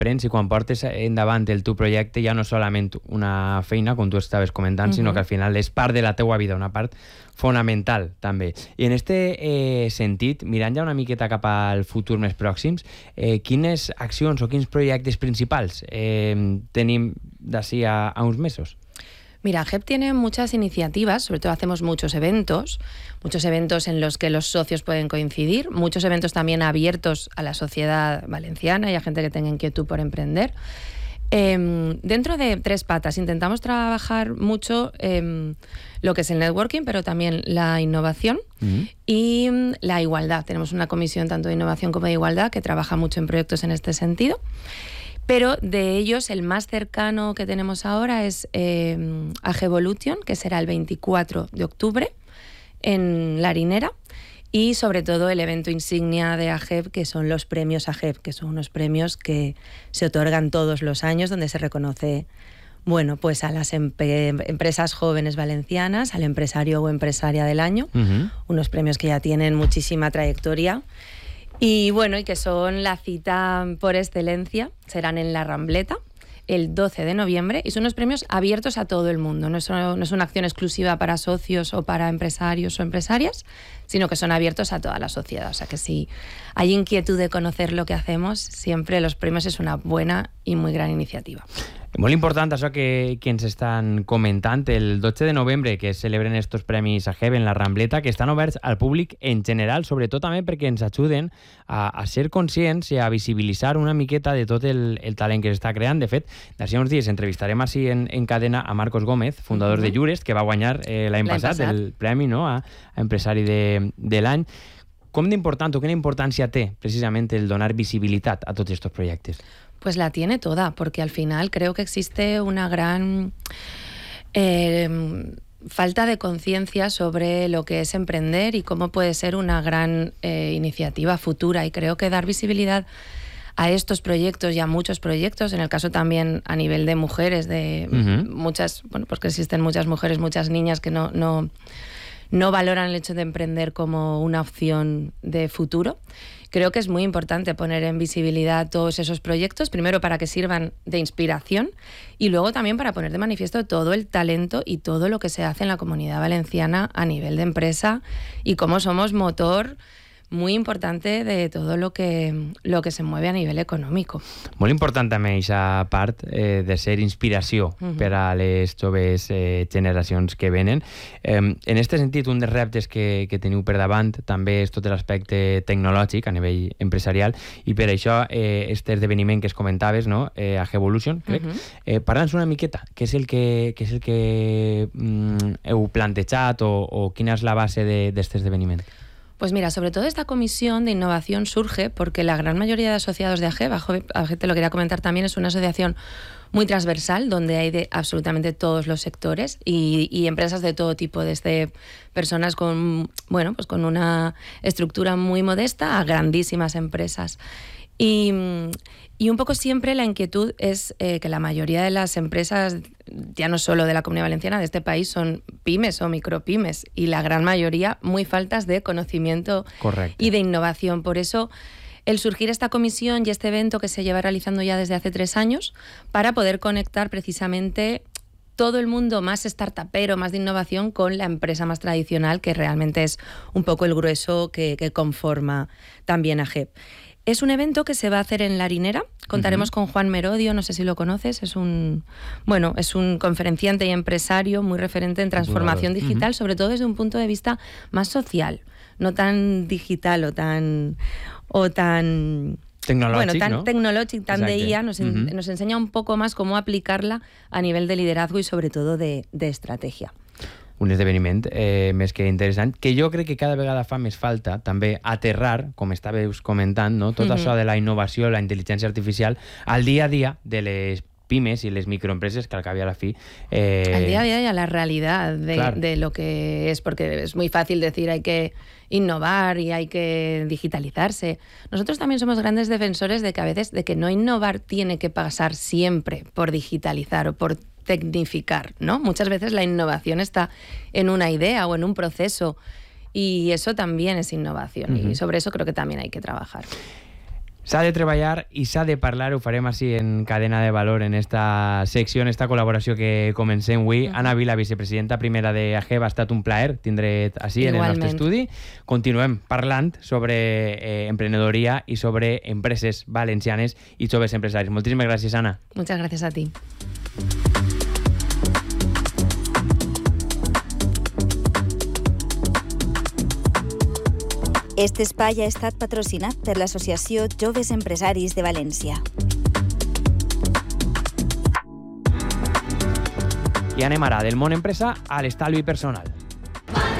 prens i quan portes endavant el teu projecte ja no solament una feina, com tu estaves comentant, sinó que al final és part de la teua vida, una part fonamental també. I en este sentit, mirant ja una miqueta cap al futur més pròxims, quines accions o quins projectes principals tenim d'ací a uns mesos? Mira, AGEP tiene muchas iniciativas, sobre todo hacemos muchos eventos en los que los socios pueden coincidir, muchos eventos también abiertos a la sociedad valenciana y a gente que tenga inquietud por emprender. Dentro de 3 patas intentamos trabajar mucho lo que es el networking, pero también la innovación y la igualdad. Tenemos una comisión tanto de innovación como de igualdad que trabaja mucho en proyectos en este sentido. Pero de ellos el más cercano que tenemos ahora es AGEvolution, que será el 24 de octubre en La Harinera, y sobre todo el evento insignia de AGEP, que son los premios AGEP, que son unos premios que se otorgan todos los años, donde se reconoce, bueno, pues a las empresas jóvenes valencianas, al empresario o empresaria del año, unos premios que ya tienen muchísima trayectoria. Y bueno, y que son la cita por excelencia, serán en La Rambleta el 12 de noviembre y son unos premios abiertos a todo el mundo, no es una acción exclusiva para socios o para empresarios o empresarias, sino que son abiertos a toda la sociedad. O sea que si hay inquietud de conocer lo que hacemos, siempre los premios es una buena y muy gran iniciativa. Molt important això que ens estan comentant, el 12 de novembre que es celebren estos premis AGEP en la Rambleta, que estan oberts al públic en general, sobretot també perquè ens ajuden a ser conscients i a visibilitzar una miqueta de tot el talent que s'està creant. De fet, d'ací uns dies entrevistarem així en cadena a Marcos Gómez, fundador de Jurest, que va guanyar l'any passat el premi, no, a empresari de l'any. Com d'important o quina importància té precisament el donar visibilitat a tots aquests projectes? Pues la tiene toda, porque al final creo que existe una gran falta de conciencia sobre lo que es emprender y cómo puede ser una gran iniciativa futura. Y creo que dar visibilidad a estos proyectos y a muchos proyectos, en el caso también a nivel de mujeres, de muchas, bueno, pues que existen muchas mujeres, muchas niñas que no valoran el hecho de emprender como una opción de futuro. Creo que es muy importante poner en visibilidad todos esos proyectos, primero para que sirvan de inspiración y luego también para poner de manifiesto todo el talento y todo lo que se hace en la Comunidad Valenciana a nivel de empresa y cómo somos motor muy importante de todo lo que se mueve a nivell econòmic. Molt important també aquesta part de ser inspiració per a les joves generacions que venen. En aquest sentit, un dels reptes que teniu per davant també és tot l'aspecte tecnològic a nivell empresarial i per això aquest esdeveniment que es comentaves, no? AGEvolution, crec. Parla'ns una miqueta, què és el que heu plantejat o quina és la base d'aquest esdeveniment? Pues mira, sobre todo esta comisión de innovación surge porque la gran mayoría de asociados de AGEP, AGEP te lo quería comentar también, es una asociación muy transversal donde hay de absolutamente todos los sectores y empresas de todo tipo, desde personas con una estructura muy modesta a grandísimas empresas. Y un poco siempre la inquietud es que la mayoría de las empresas, ya no solo de la Comunidad Valenciana, de este país, son pymes o micropymes y la gran mayoría muy faltas de conocimiento y de innovación. Por eso el surgir esta comisión y este evento que se lleva realizando ya desde hace 3 años para poder conectar precisamente todo el mundo más startupero, más de innovación con la empresa más tradicional, que realmente es un poco el grueso que conforma también AGEP. Es un evento que se va a hacer en La Harinera. Contaremos con Juan Merodio, no sé si lo conoces, es un conferenciante y empresario muy referente en transformación digital, sobre todo desde un punto de vista más social, no tan digital o tan tecnológico, tan de IA, nos enseña un poco más cómo aplicarla a nivel de liderazgo y sobre todo de estrategia. Un esdeveniment més que interessant, que jo crec que cada vegada fa més falta també aterrar, com estaves comentant, no? Tot això de la innovació, la intel·ligència artificial, al dia a dia de les pymes y las microempresas, que al cabo y a la fin... al día a día y a la realidad de lo que es, porque es muy fácil decir hay que innovar y hay que digitalizarse. Nosotros también somos grandes defensores de que a veces de que no innovar tiene que pasar siempre por digitalizar o por tecnificar, ¿no? Muchas veces la innovación está en una idea o en un proceso y eso también es innovación y sobre eso creo que también hay que trabajar. S'ha de treballar i s'ha de parlar, ho farem així en cadena de valor en esta secció, en esta col·laboració que comencem avui. Anna Vila, vicepresidenta primera de AGEB, ha estat un plaer tindre't així en el nostre estudi. Continuem parlant sobre emprenedoria i sobre empreses valencianes i joves empresaris. Moltíssimes gràcies, Anna. Muchas gracias a ti. Este espai ha estat patrocinat per l'Associació Joves Empresaris de València. I anem ara del món empresa a l'estalvi personal.